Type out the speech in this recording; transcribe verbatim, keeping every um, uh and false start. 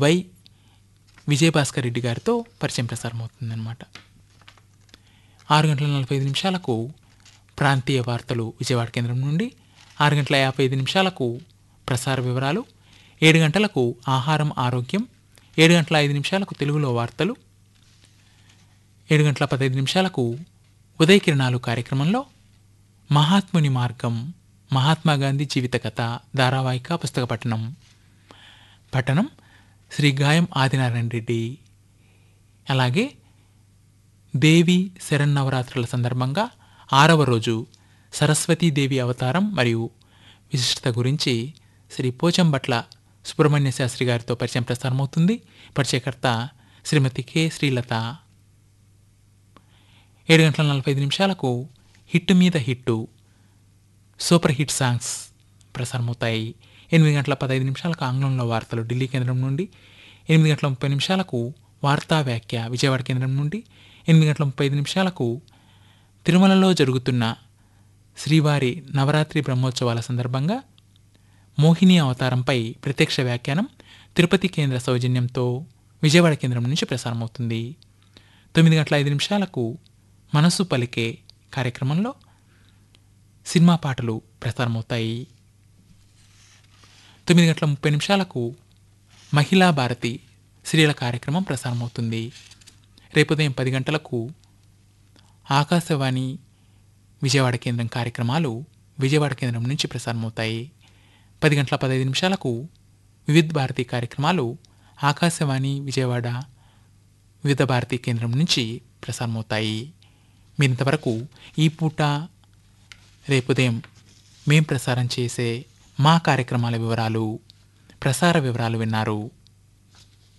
Why Vijayabhaskar Reddy గారితో పరిచయం ప్రసారం అవుతుందన్నమాట. ఆరు గంటల నలభై ఐదు నిమిషాలకు ప్రాంతీయ వార్తలు విజయవాడ కేంద్రం నుండి, ఆరు గంటల యాభై ఐదు నిమిషాలకు ప్రసార వివరాలు, ఏడు గంటలకు ఆహారం ఆరోగ్యం, ఏడు గంటల ఐదు నిమిషాలకు తెలుగులో వార్తలు, ఏడు గంటల పదహైదు నిమిషాలకు ఉదయ కిరణాలు కార్యక్రమంలో మహాత్ముని మార్గం, మహాత్మాగాంధీ జీవిత కథ ధారావాహిక పుస్తక పఠనం పఠనం శ్రీ గాయం ఆదినారాయణ రెడ్డి. అలాగే దేవి శరన్నవరాత్రుల సందర్భంగా ఆరవ రోజు సరస్వతీదేవి అవతారం మరియు విశిష్టత గురించి శ్రీ పోచంబట్ల సుబ్రహ్మణ్య శాస్త్రి గారితో పరిచయం ప్రసారమవుతుంది. పరిచయకర్త శ్రీమతి కె శ్రీలత. ఏడు గంటల నలభై ఐదు నిమిషాలకు హిట్ మీద హిట్టు సూపర్ హిట్ సాంగ్స్ ప్రసారమవుతాయి. ఎనిమిది గంటల పదహైదు నిమిషాలకు ఆంగ్లంలో వార్తలు ఢిల్లీ కేంద్రం నుండి, ఎనిమిది గంటల ముప్పై నిమిషాలకు వార్తా వ్యాఖ్య విజయవాడ కేంద్రం నుండి, ఎనిమిది గంటల ముప్పై ఐదు నిమిషాలకు తిరుమలలో జరుగుతున్న శ్రీవారి నవరాత్రి బ్రహ్మోత్సవాల సందర్భంగా మోహిని అవతారంపై ప్రత్యక్ష వ్యాఖ్యానం తిరుపతి కేంద్ర సౌజన్యంతో విజయవాడ కేంద్రం నుంచి ప్రసారమవుతుంది. తొమ్మిది గంటల ఐదు నిమిషాలకు మనసు పలికే కార్యక్రమంలో సినిమా పాటలు ప్రసారమవుతాయి. తొమ్మిది గంటల ముప్పై నిమిషాలకు మహిళా భారతి స్త్రీల కార్యక్రమం ప్రసారమవుతుంది. రేపు ఉదయం పది గంటలకు ఆకాశవాణి విజయవాడ కేంద్రం కార్యక్రమాలు విజయవాడ కేంద్రం నుంచి ప్రసారమవుతాయి. పది గంటల పదహైదు నిమిషాలకు వివిధ భారతి కార్యక్రమాలు ఆకాశవాణి విజయవాడ వివిధ భారతి కేంద్రం నుంచి ప్రసారమవుతాయి. మీరింతవరకు ఈ పూట రేపు ఉదయం మేం ప్రసారం చేసే మా కార్యక్రమాల వివరాలు, ప్రసార వివరాలు విన్నారు.